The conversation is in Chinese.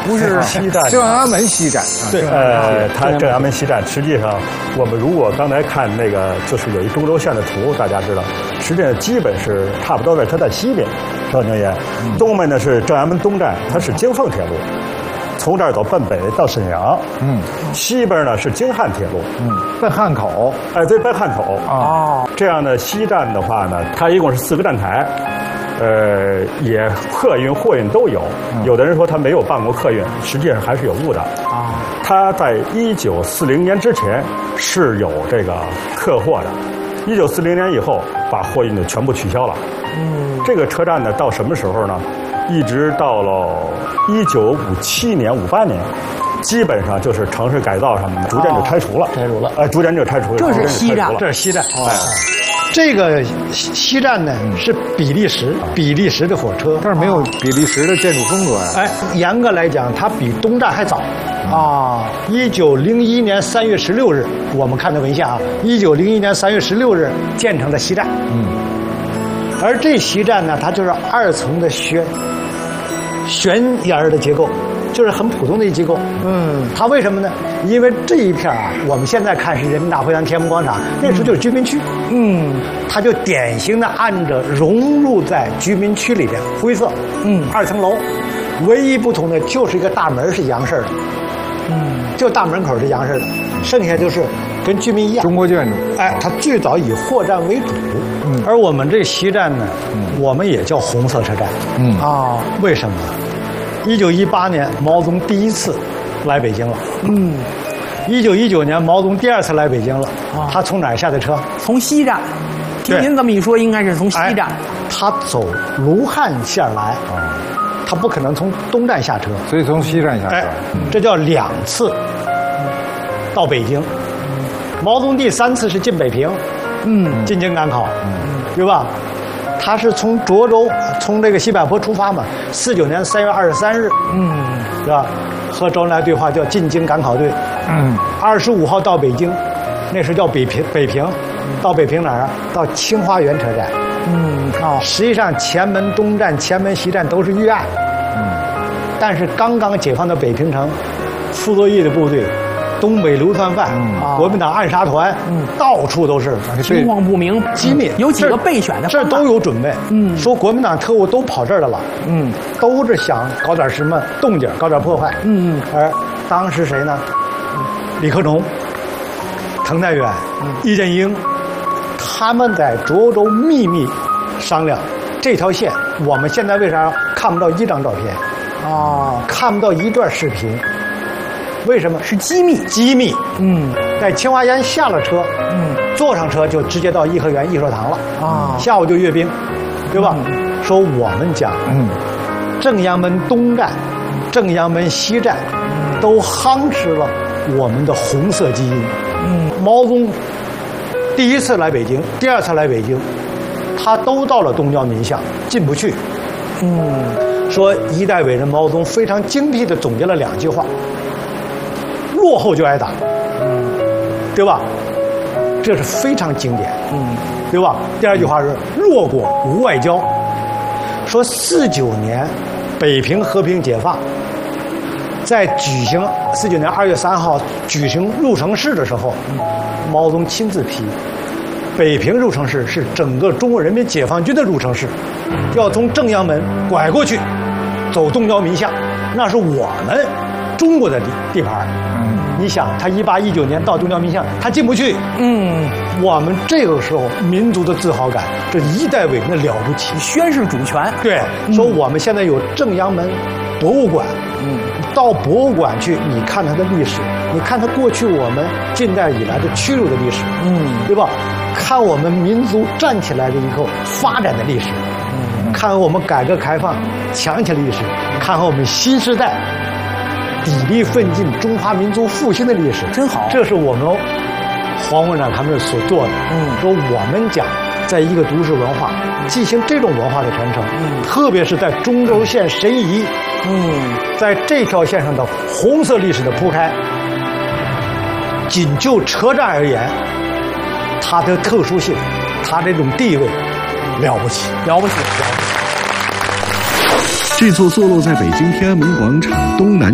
不是西站正阳门西站。 对，它正阳门西站，实际上我们如果刚才看那个，就是有一中轴线的图，大家知道，实际上基本是差不多的，它在西边，赵宁爷，东门呢是正阳门东站，它是京凤铁路。从这儿走奔北到沈阳，西边呢是京汉铁路， 奔汉口， 对，奔汉口啊。这样呢，西站的话呢，它一共是4个站台，也客运、货运都有。有的人说它没有办过客运，实际上还是有误的啊。它在1940年之前是有这个客货的，1940年以后把货运就全部取消了。这个车站呢，到什么时候呢？一直到了1957年、58年，基本上就是城市改造上面逐渐就拆除了，逐渐就拆除了。 这是西站， 这是西站。这个西站呢是比利时的火车， 但是没有比利时的建筑风格呀。 严格来讲，它比东站还早啊。1901年3月16日，我们看的文献啊，1901年3月16日建成的西站。而这西站呢，它就是2层的悬檐的结构，就是很普通的一结构。它为什么呢？因为这一片啊，我们现在看是人民大会堂、天安门广场，那时候就是居民区。它就典型的按着融入在居民区里边，灰色。2层楼，唯一不同的就是一个大门是洋式的。就大门口是洋式的，剩下就是跟居民一样。 中国建筑。 它最早以货站为主。而我们这西站呢，我们也叫红色车站。为什么？1918年毛泽东第一次来北京了。1919年毛泽东第2次来北京了。他从哪儿下的车？ 从西站。听您这么一说，应该是从西站。 他走卢汉线来，他不可能从东站下车， 所以从西站下车。 这叫2次到北京。毛泽东第3次是进北平。进京赶考，对吧？他是从涿州，从这个西柏坡出发嘛。49年3月23日，是吧？和周恩来对话叫进京赶考队。25号到北京，那时叫北平，到北平哪儿啊？到清华园车站。实际上前门东站、前门西站都是预案。但是刚刚解放的北平城，傅作义的部队。东北流窜犯，国民党暗杀团，到处都是， 情况不明， 机密， 有几个备选的， 这都有准备。说国民党特务都跑这儿来了，都是想搞点什么动静，搞点破坏。而当时谁呢？李克农、滕太远、易建英，他们在涿州秘密商量这条线。我们现在为啥看不到1张照片？看不到1段视频？为什么？是机密。在清华园下了车，坐上车就直接到颐和园艺术堂了。下午就阅兵，对吧？说我们讲，正阳门东站、正阳门西站，都夯实了我们的红色基因。毛泽东第1次来北京，第2次来北京，他都到了东郊民巷，进不去。说一代伟人毛泽东非常精辟地总结了2句话。落后就挨打，对吧？这是非常经典，对吧？第2句话是弱国无外交。说49年北平和平解放，在49年2月3号举行入城式的时候，毛泽东亲自批，北平入城式是整个中国人民解放军的入城式，要从正阳门拐过去，走东郊民巷，那是我们中国的地盘。你想，他18、19年到东郊民巷，他进不去。我们这个时候民族的自豪感，这一代伟人的了不起， 宣示主权。 对，说我们现在有正阳门博物馆。到博物馆去，你看它的历史，你看它过去我们近代以来的屈辱的历史，对吧？看我们民族站起来的以后发展的历史，看我们改革开放强起来的历史，看我们新时代砥砺奋进中华民族复兴的历史， 真好。 这是我们黄文长他们所做的。说我们讲，在一个都市文化进行这种文化的传承，特别是在中轴线申遗，在这条线上的红色历史的铺开，仅就车站而言，它的特殊性，它这种地位了不起， 了不起。 这座坐落在北京天安门广场东南